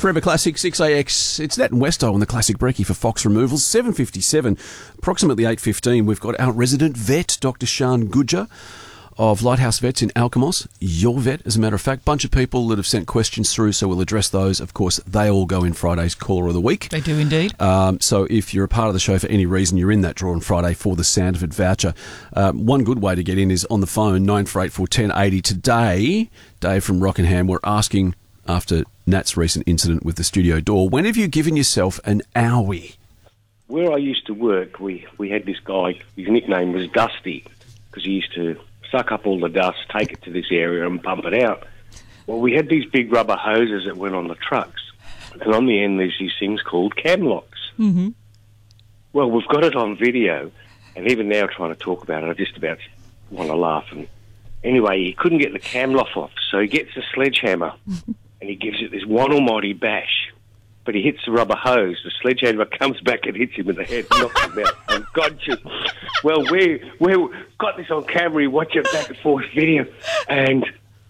Forever Classic 6AX. It's Nat and Westo on the Classic Brekkie for Fox Removals. 7:57, approximately 8:15. We've got our resident vet, Dr. Shan Gujjar of Lighthouse Vets in Alkimos. Your vet, as a matter of fact. Bunch of people that have sent questions through, so we'll address those. Of course, they all go in Friday's Caller of the Week. They do indeed. So if you're a part of the show for any reason, you're in that draw on Friday for the Sound of It voucher. One good way to get in is on the phone, 9484 1080. Today, Dave from Rockingham, we're asking, after Nat's recent incident with the studio door, when have you given yourself an owie? Where I used to work, we had this guy, his nickname was Dusty, because he used to suck up all the dust, take it to this area and pump it out. Well, we had these big rubber hoses that went on the trucks, and on the end there's these things called cam locks. Mm-hmm. Well, we've got it on video, and even now trying to talk about it, I just about want to laugh. And anyway, he couldn't get the cam lock off, so he gets a sledgehammer, and he gives it this one almighty bash. But he hits the rubber hose. The sledgehammer comes back and hits him in the head, knocks him out. Unconscious. Well, we got this on camera. We watch it back and forth video, and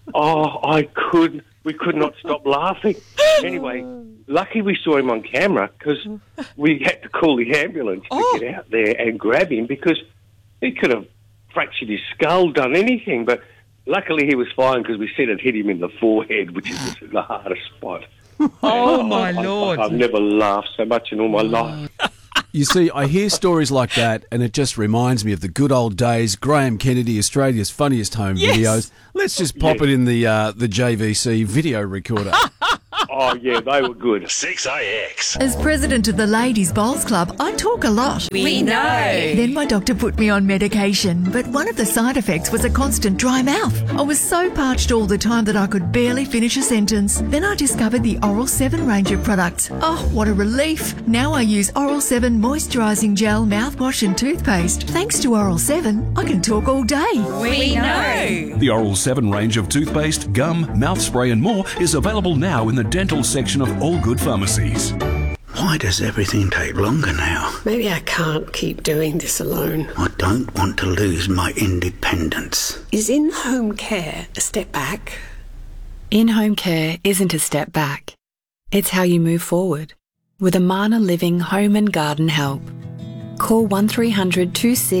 we could not stop laughing. Anyway, lucky we saw him on camera, because we had to call the ambulance to get out there and grab him, because he could have fractured his skull, done anything. But luckily he was fine, because we said it hit him in the forehead, which is the hardest spot. Oh, my Lord. I've never laughed so much in all my life. You see, I hear stories like that, and it just reminds me of the good old days. Graham Kennedy, Australia's funniest home videos. Let's just pop it in the JVC video recorder. Oh, yeah, they were good. 6AX. As president of the Ladies Bowls Club, I talk a lot. We know. Then my doctor put me on medication, but one of the side effects was a constant dry mouth. I was so parched all the time that I could barely finish a sentence. Then I discovered the Oral 7 range of products. Oh, what a relief. Now I use Oral 7 moisturising gel, mouthwash and toothpaste. Thanks to Oral 7, I can talk all day. We know. The Oral 7 range of toothpaste, gum, mouth spray and more is available now in the dental section of all good pharmacies. Why does everything take longer now? Maybe I can't keep doing this alone. I don't want to lose my independence. Is in-home care a step back? In-home care isn't a step back. It's how you move forward. With Amana Living Home and Garden Help. Call 1300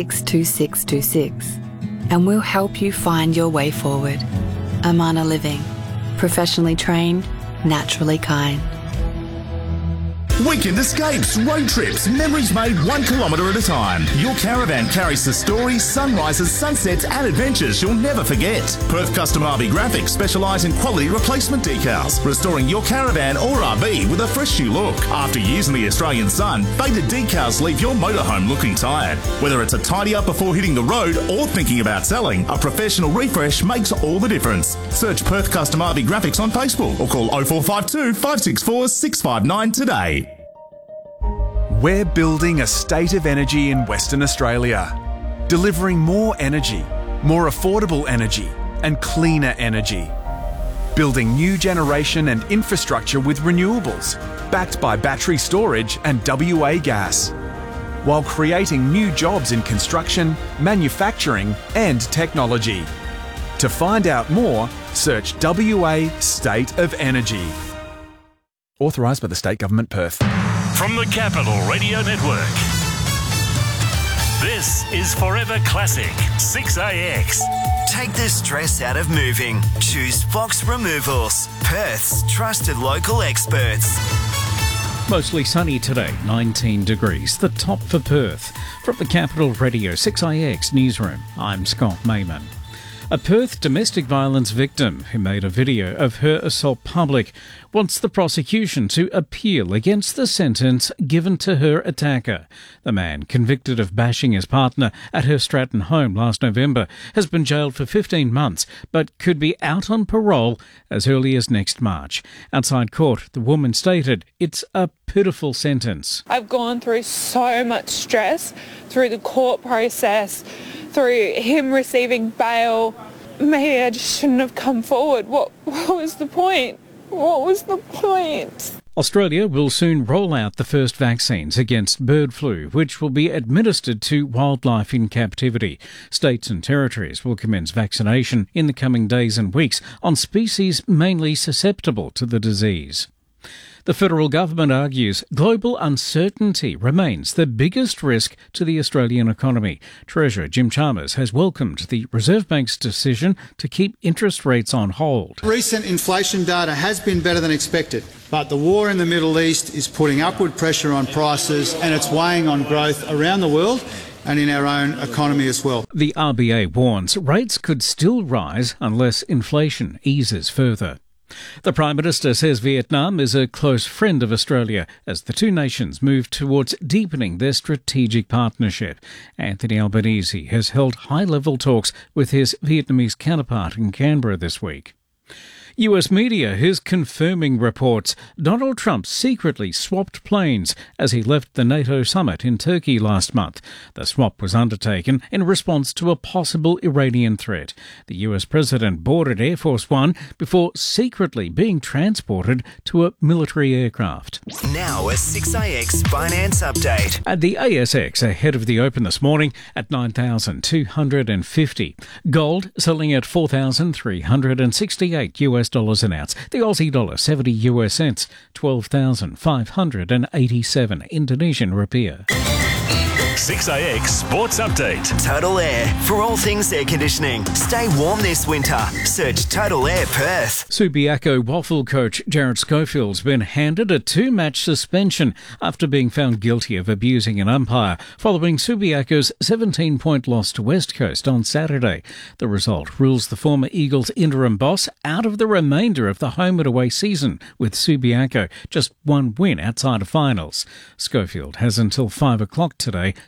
262626 and we'll help you find your way forward. Amana Living. Professionally trained, naturally kind. Weekend escapes, road trips, memories made 1 kilometre at a time. Your caravan carries the stories, sunrises, sunsets and adventures you'll never forget. Perth Custom RV Graphics specialise in quality replacement decals, restoring your caravan or RV with a fresh new look. After years in the Australian sun, faded decals leave your motorhome looking tired. Whether it's a tidy up before hitting the road or thinking about selling, a professional refresh makes all the difference. Search Perth Custom RV Graphics on Facebook or call 0452 564 659 today. We're building a state of energy in Western Australia, delivering more energy, more affordable energy and cleaner energy. Building new generation and infrastructure with renewables, backed by battery storage and WA gas, while creating new jobs in construction, manufacturing and technology. To find out more, search WA State of Energy. Authorised by the State Government, Perth. From the Capital Radio Network, this is Forever Classic 6AX. Take the stress out of moving. Choose Fox Removals, Perth's trusted local experts. Mostly sunny today, 19 degrees, the top for Perth. From the Capital Radio 6AX newsroom, I'm Scott Mayman. A Perth domestic violence victim who made a video of her assault public wants the prosecution to appeal against the sentence given to her attacker. The man, convicted of bashing his partner at her Stratton home last November, has been jailed for 15 months but could be out on parole as early as next March. Outside court, the woman stated it's a pitiful sentence. I've gone through so much stress through the court process, through him receiving bail. Maybe I just shouldn't have come forward. What was the point? What was the point? Australia will soon roll out the first vaccines against bird flu, which will be administered to wildlife in captivity. States and territories will commence vaccination in the coming days and weeks on species mainly susceptible to the disease. The federal government argues global uncertainty remains the biggest risk to the Australian economy. Treasurer Jim Chalmers has welcomed the Reserve Bank's decision to keep interest rates on hold. Recent inflation data has been better than expected, but the war in the Middle East is putting upward pressure on prices and it's weighing on growth around the world and in our own economy as well. The RBA warns rates could still rise unless inflation eases further. The Prime Minister says Vietnam is a close friend of Australia as the two nations move towards deepening their strategic partnership. Anthony Albanese has held high-level talks with his Vietnamese counterpart in Canberra this week. US media is confirming reports Donald Trump secretly swapped planes as he left the NATO summit in Turkey last month. The swap was undertaken in response to a possible Iranian threat. The US president boarded Air Force One before secretly being transported to a military aircraft. Now a 6IX finance update. At the ASX ahead of the open this morning at 9,250. Gold selling at 4,368 US dollars an ounce. The Aussie dollar 70 US cents, 12,587 Indonesian rupiah. 6IX Sports Update. Total Air. For all things air conditioning. Stay warm this winter. Search Total Air Perth. Subiaco Waffle coach Jared Schofield's been handed a 2-match suspension after being found guilty of abusing an umpire following Subiaco's 17-point loss to West Coast on Saturday. The result rules the former Eagles interim boss out of the remainder of the home and away season, with Subiaco just one win outside of finals. Schofield has until 5 o'clock today